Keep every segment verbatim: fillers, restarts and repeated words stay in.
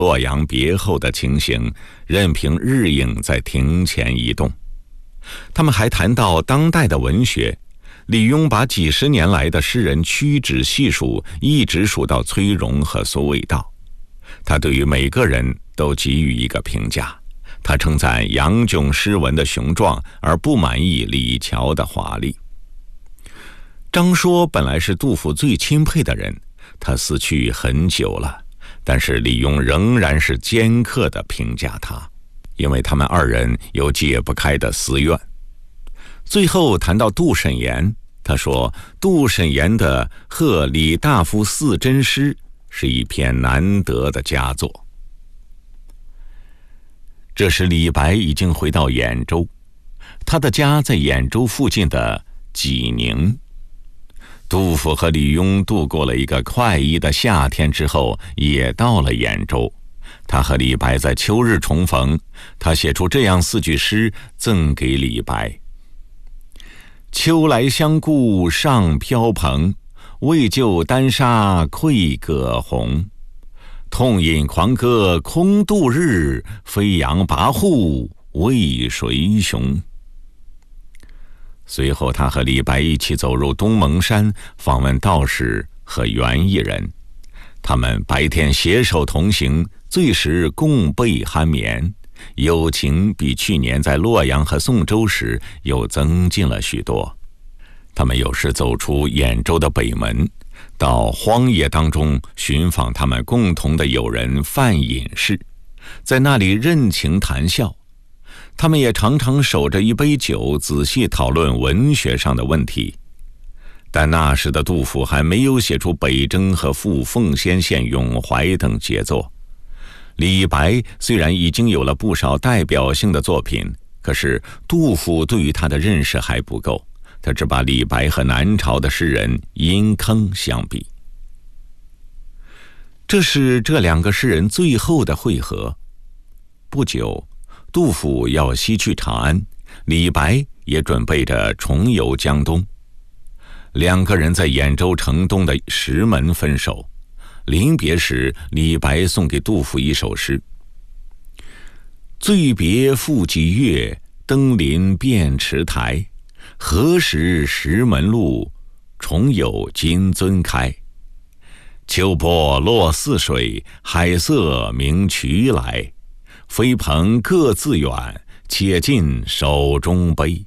洛阳别后的情形，任凭日影在庭前移动。他们还谈到当代的文学，李邕把几十年来的诗人屈指细数，一直数到崔融和苏味道。他对于每个人都给予一个评价，他称赞杨炯诗文的雄壮，而不满意李峤的华丽。张说本来是杜甫最钦佩的人，他死去很久了，但是李邕仍然是尖刻地评价他，因为他们二人有解不开的私怨。最后谈到杜审言，他说杜审言的《贺李大夫四真诗》是一篇难得的佳作。这时李白已经回到兖州，他的家在兖州附近的济宁。杜甫和李邕度过了一个快意的夏天之后，也到了兖州。他和李白在秋日重逢，他写出这样四句诗赠给李白：秋来相顾上飘蓬，为救丹砂愧葛洪。痛饮狂歌空度日，飞扬跋扈为谁雄。随后他和李白一起走入东蒙山，访问道士和园艺人。他们白天携手同行，醉时共被酣眠，友情比去年在洛阳和宋州时又增进了许多。他们有时走出兖州的北门，到荒野当中寻访他们共同的友人范隐士，在那里任情谈笑。他们也常常守着一杯酒，仔细讨论文学上的问题。但那时的杜甫还没有写出北征和赴奉先县咏怀等杰作。李白虽然已经有了不少代表性的作品，可是杜甫对于他的认识还不够，他只把李白和南朝的诗人殷坑相比。这是这两个诗人最后的会合。不久，杜甫要西去长安，李白也准备着重游江东。两个人在兖州城东的石门分手。临别时，李白送给杜甫一首诗：醉别复几月，登临便池台。何时石门路，重有金樽开。秋波落泗水，海色明渠来。飞蓬各自远，且尽手中杯。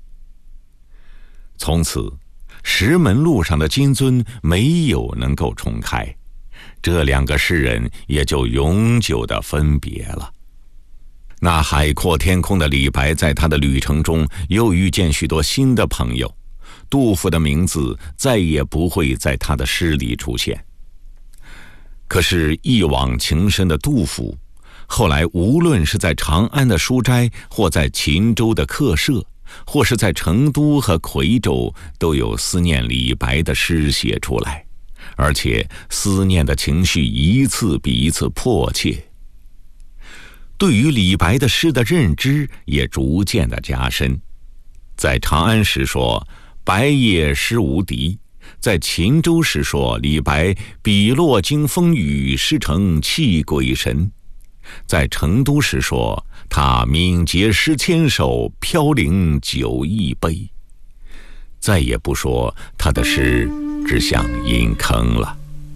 从此，石门路上的金樽没有能够重开，这两个诗人也就永久地分别了。那海阔天空的李白在他的旅程中又遇见许多新的朋友，杜甫的名字再也不会在他的诗里出现。可是一往情深的杜甫，后来无论是在长安的书斋，或在秦州的客舍，或是在成都和夔州，都有思念李白的诗写出来，而且思念的情绪一次比一次迫切。对于李白的诗的认知也逐渐的加深。在长安时说白夜诗无敌，在秦州时说李白笔落经风雨，诗成泣鬼神。在成都时说他敏捷诗千首，飘零酒一杯。再也不说他的诗只像阴坑了。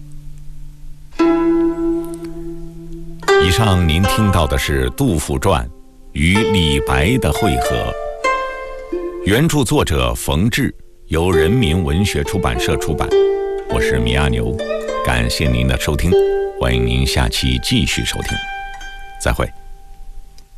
以上您听到的是《杜甫传》与李白的会合，原著作者冯至，由人民文学出版社出版。我是米阿牛，感谢您的收听，欢迎您下期继续收听，再会。